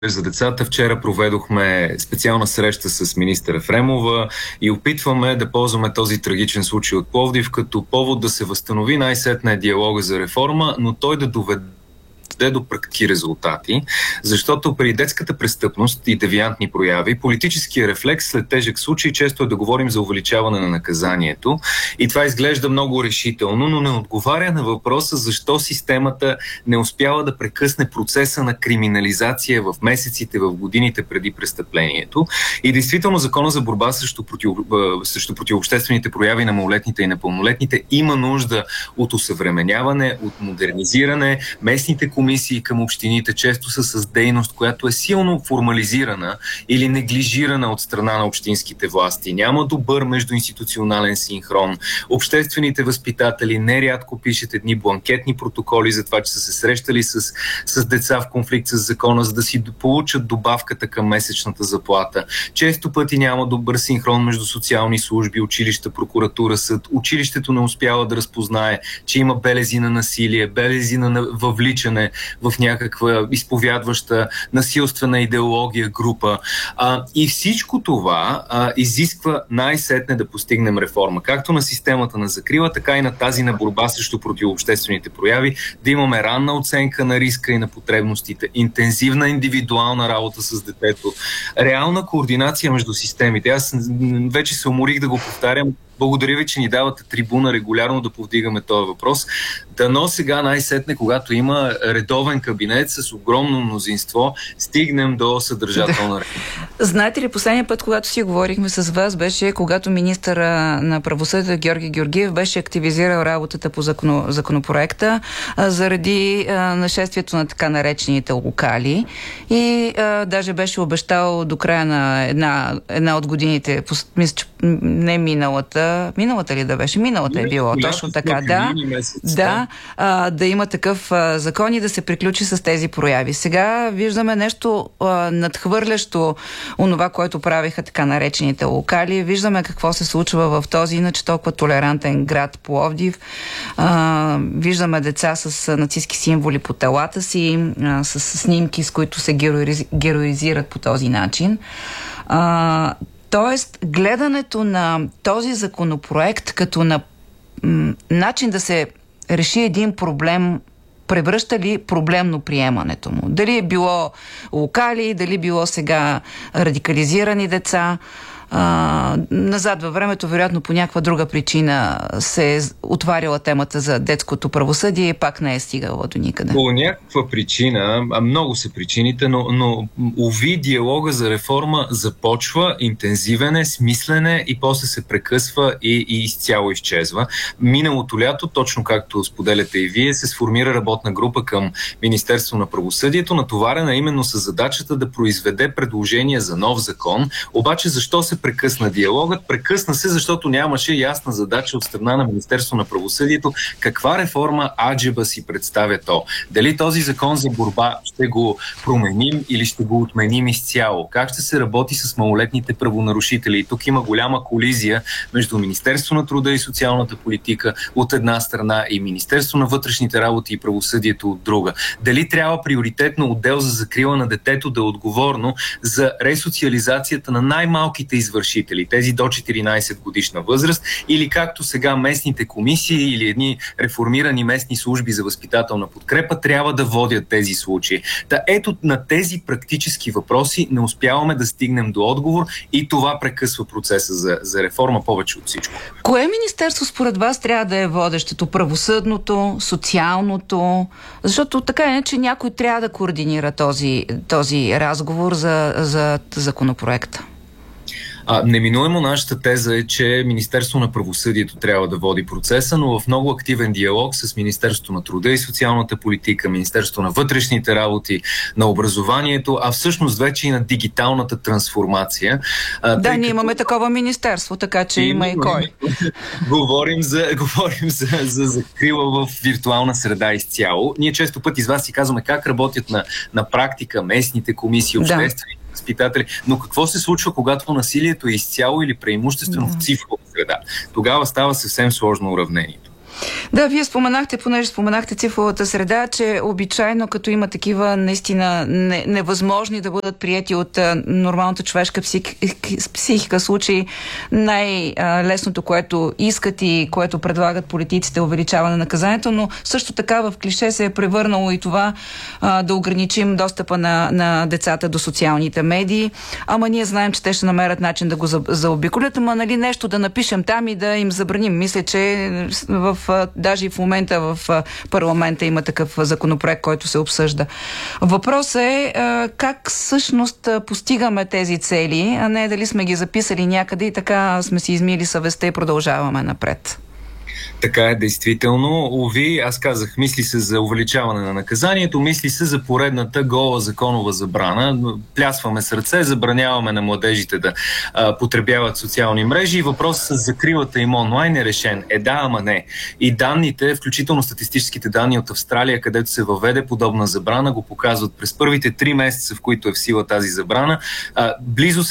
за децата. Вчера проведохме специална среща с министър Ефремова и опитваме да ползваме този трагичен случай от Пловдив като повод да се възстанови най-сетне диалога за реформа, но той да доведе до практически резултати, защото при детската престъпност и девиантни прояви, политическия рефлекс след тежък случай често е да говорим за увеличаване на наказанието и това изглежда много решително, но не отговаря на въпроса защо системата не успява да прекъсне процеса на криминализация в месеците, в годините преди престъплението. И действително закона за борба срещу противообществените прояви на малолетните и непълнолетните има нужда от усъвременяване, от модернизиране. Местните комисии към общините често са с дейност, която е силно формализирана или неглижирана от страна на общинските власти. Няма добър междуинституционален синхрон. Обществените възпитатели нерядко пишат едни бланкетни протоколи за това, че са се срещали с деца в конфликт с закона, за да си получат добавката към месечната заплата. Често пъти няма добър синхрон между социални служби, училища, прокуратура, съд. Училището не успява да разпознае, че има белези на насилие, белези на въвличане в някаква изповядваща насилствена идеология група. И всичко това изисква най-сетне да постигнем реформа. Както на системата на закрила, така и на тази на борба срещу противообществените прояви, да имаме ранна оценка на риска и на потребностите, интензивна индивидуална работа с детето, реална координация между системите. Аз вече се уморих да го повтарям. Благодаря ви, че ни давате трибуна регулярно да повдигаме този въпрос. Дано сега най-сетне, когато има редовен кабинет с огромно мнозинство, стигнем до съдържателна реформа. Знаете ли, последния път, когато си говорихме с вас, беше когато министъра на правосъдието Георги Георгиев беше активизирал работата по законопроекта заради нашествието на така наречените локали и даже беше обещал до края на една от годините, мисля, че не миналата ли да беше? Миналата е било, точно така, да има такъв закон и да се приключи с тези прояви. Сега виждаме нещо надхвърлящо онова, което правиха така наречените локали. Виждаме какво се случва в този иначе толкова толерантен град Пловдив. Виждаме деца с нацистки символи по телата си, с снимки, с които се героизират по този начин. Тоест, гледането на този законопроект като на начин да се реши един проблем, превръща ли проблемно приемането му? Дали е било локали, дали било сега радикализирани деца? Назад във времето, вероятно по някаква друга причина се е отваряла темата за детското правосъдие и пак не е стигала до никъде. По някаква причина, много са причините, но уви диалога за реформа започва, интензивен е, смислен е и после се прекъсва и изцяло изчезва. Миналото лято, точно както споделяте и вие, се сформира работна група към Министерство на правосъдието, натоварена именно с задачата да произведе предложение за нов закон. Обаче защо се прекъсна диалогът? Прекъсна се, защото нямаше ясна задача от страна на Министерство на правосъдието каква реформа аджеба си представя то. Дали този закон за борба ще го променим или ще го отменим изцяло? Как ще се работи с малолетните правонарушители? И тук има голяма колизия между Министерство на труда и социалната политика от една страна и Министерство на вътрешните работи и правосъдието от друга. Дали трябва приоритетно отдел за закрила на детето да е отговорно за ресоциализацията на най-малките извършители, тези до 14 годишна възраст, или както сега местните комисии или едни реформирани местни служби за възпитателна подкрепа трябва да водят тези случаи. Ето на тези практически въпроси не успяваме да стигнем до отговор и това прекъсва процеса за реформа повече от всичко. Кое министерство според вас трябва да е водещото? Правосъдното, социалното? Защото така е, че някой трябва да координира този разговор за законопроекта. Неминуемо нашата теза е, че Министерство на правосъдието трябва да води процеса, но в много активен диалог с Министерство на труда и социалната политика, Министерство на вътрешните работи, на образованието, а всъщност вече и на дигиталната трансформация. Ние имаме такова министерство, така че има и кой. Говорим за закрила в виртуална среда изцяло. Ние често пъти с вас си казваме как работят на практика местните комисии, обществени възпитатели. Но какво се случва, когато насилието е изцяло или преимуществено в цифрова среда? Тогава става съвсем сложно уравнението. Да, вие споменахте, понеже споменахте цифровата среда, че обичайно като има такива наистина невъзможни да бъдат приети от нормалната човешка психика случаи, най-лесното, което искат и което предлагат политиците, е увеличаване на наказанието, но също така в клише се е превърнало и това да ограничим достъпа на децата до социалните медии. Ама ние знаем, че те ще намерят начин да го заобиколят, ама нали нещо да напишем там и да им забраним. Мисля, че даже и в момента в парламента има такъв законопроект, който се обсъжда. Въпросът е как всъщност постигаме тези цели, а не дали сме ги записали някъде и така сме си измили съвестта и продължаваме напред. Така е, действително. Уви, аз казах, мисли се за увеличаване на наказанието, мисли се за поредната гола законова забрана. Плясваме с ръце, забраняваме на младежите да потребяват социални мрежи и въпросът с закрилата им онлайн е решен. Да, ама не. И данните, включително статистическите данни от Австралия, където се въведе подобна забрана, го показват през първите 3 месеца, в които е в сила тази забрана. Близо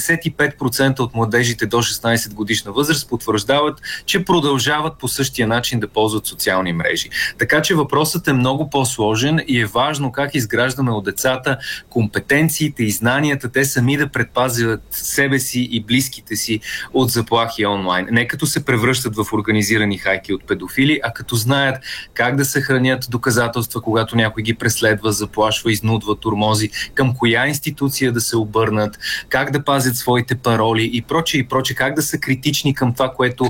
75% от младежите до 16 годишна възраст потвърждават, че продължават по същия начин да ползват социални мрежи. Така че въпросът е много по-сложен и е важно как изграждаме от децата компетенциите и знанията, те сами да предпазят себе си и близките си от заплахи онлайн. Не като се превръщат в организирани хайки от педофили, а като знаят как да съхранят доказателства, когато някой ги преследва, заплашва, изнудва, тормози, към коя институция да се обърнат, как да пазят своите пароли и прочее, как да са критични към това, което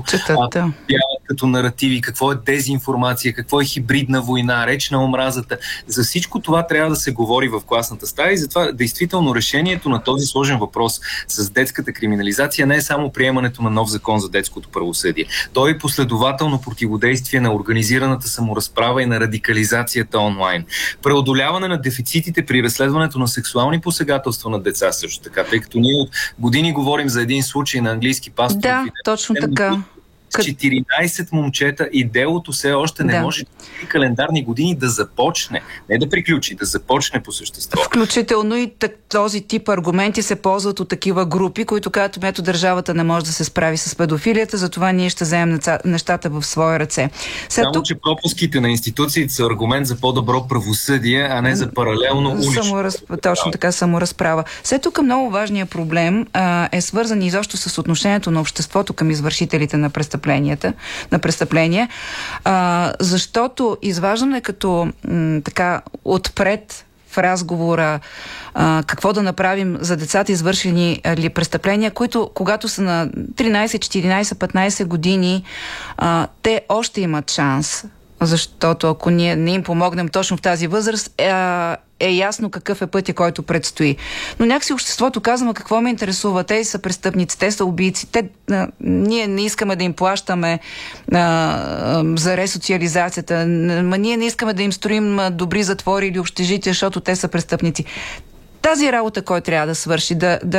като наративи, какво е дезинформация, какво е хибридна война, реч на омразата. За всичко това трябва да се говори в класната стая и затова действително решението на този сложен въпрос с детската криминализация не е само приемането на нов закон за детското правосъдие. То е последователно противодействие на организираната саморазправа и на радикализацията онлайн. Преодоляване на дефицитите при разследването на сексуални посегателства на деца също така, тъй като ние от години говорим за един случай на английски пастор. Да, точно така. 14 момчета и делото все още не може в календарни години да започне. Не да приключи, да започне по същество. Включително и този тип аргументи се ползват от такива групи, които казват, ето държавата не може да се справи с педофилията, затова ние ще вземем нещата в свои ръце. Само, че пропуските на институциите са аргумент за по-добро правосъдие, а не за паралелно улично. Точно така, саморазправа. След тук много важният проблем е свързан изобщо с отношението на обществото към извършителите на престъпления, защото изваждане като така отпред в разговора какво да направим за децата, извършени ли престъпления, които когато са на 13, 14, 15 години, те още имат шанс. Защото ако ние не им помогнем точно в тази възраст, е ясно какъв е пътя, който предстои. Но някакси обществото казва, какво ме интересува? Те са престъпници, те са убийци. Ние не искаме да им плащаме за ресоциализацията. Ние не искаме да им строим добри затвори или общежития, защото те са престъпници. Тази работа, която трябва да свърши,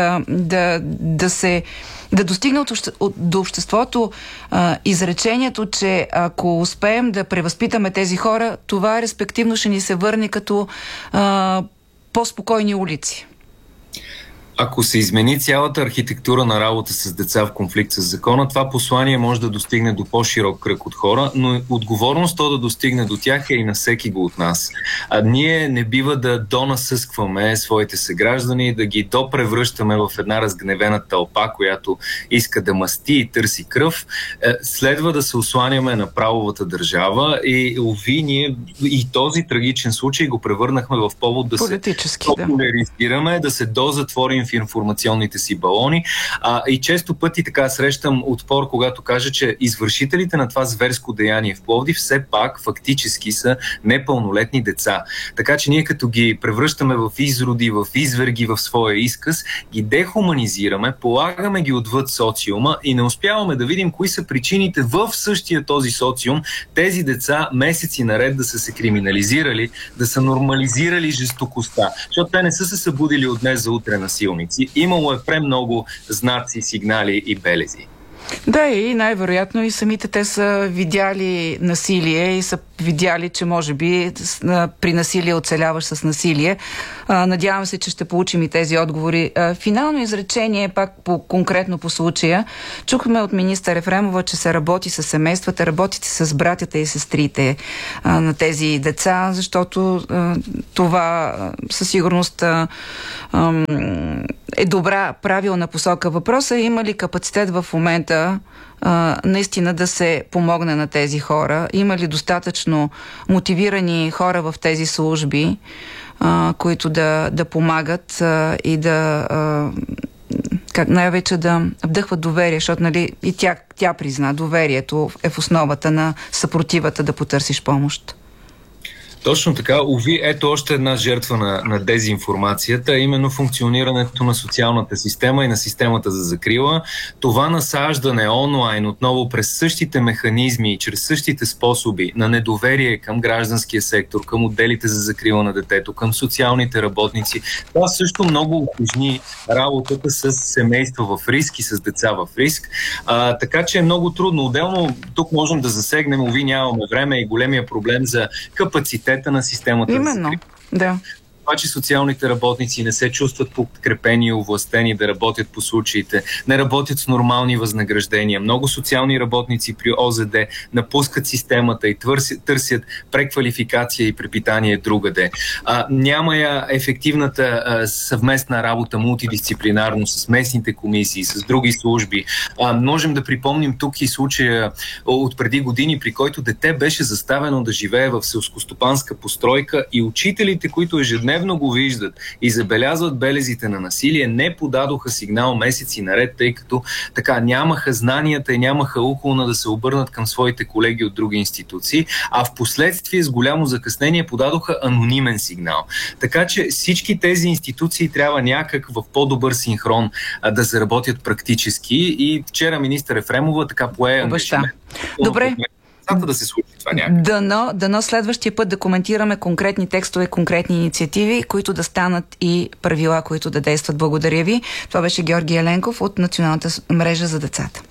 да достигне до обществото изречението, че ако успеем да превъзпитаме тези хора, това респективно ще ни се върне като по-спокойни улици. Ако се измени цялата архитектура на работа с деца в конфликт с закона, това послание може да достигне до по-широк кръг от хора, но отговорност то да достигне до тях е и на всеки го от нас. Ние не бива да донасъскваме своите съграждани, да ги допревръщаме в една разгневена тълпа, която иска да масти и търси кръв. Следва да се осланяме на правовата държава и уви, ние и този трагичен случай го превърнахме в повод да се популяризираме, да се дозатворим в информационните си балони. И често пъти така срещам отпор, когато кажа, че извършителите на това зверско деяние в Пловдив все пак фактически са непълнолетни деца. Така че ние като ги превръщаме в изроди, в изверги в своя изказ, ги дехуманизираме, полагаме ги отвъд социума и не успяваме да видим кои са причините в същия този социум тези деца месеци наред да са се криминализирали, да са нормализирали жестокостта. Защото те не са се събудили от днес за утре насилници. Имало е премного знаци, сигнали и белези. Да, и най-вероятно и самите те са видяли насилие и са видяли, че може би при насилие оцеляваш с насилие. Надявам се, че ще получим и тези отговори. Финално изречение, пак конкретно по случая. Чухме от министър Ефремова, че се работи с семействата, работите с братята и сестрите на тези деца, защото това със сигурност е добра, правилна посока. Въпросът е, има ли капацитет в момента наистина да се помогне на тези хора? Има ли достатъчно мотивирани хора в тези служби, които да помагат и да най-вече да вдъхват доверие, защото нали, и тя призна, доверието е в основата на съпротивата да потърсиш помощ. Точно така. Уви, ето още една жертва на дезинформацията, именно функционирането на социалната система и на системата за закрила. Това насаждане онлайн отново през същите механизми и чрез същите способи на недоверие към гражданския сектор, към отделите за закрила на детето, към социалните работници. Това също много утежни работата с семейства в риск и с деца в риск. Така че е много трудно. Отделно тук можем да засегнем, уви, нямаме време, и големия проблем за капацитет на системата. Именно, да. Това, че социалните работници не се чувстват подкрепени и овластени да работят по случаите, не работят с нормални възнаграждения. Много социални работници при ОЗД напускат системата и търсят преквалификация и препитание другаде. Няма я ефективната съвместна работа мултидисциплинарно с местните комисии, с други служби. Можем да припомним тук и случая от преди години, при който дете беше заставено да живее в селскостопанска постройка и учителите, които ежедневно го виждат и забелязват белезите на насилие, не подадоха сигнал месеци наред, тъй като така нямаха знанията и нямаха уклона да се обърнат към своите колеги от други институции, а в последствие с голямо закъснение подадоха анонимен сигнал. Така че всички тези институции трябва някак в по-добър синхрон да заработят практически, и вчера министър Ефремова така пое ангажимент. Добре. Да се случи това някак. Дано следващия път да коментираме конкретни текстове, конкретни инициативи, които да станат и правила, които да действат. Благодаря ви. Това беше Георги Еленков от Националната мрежа за децата.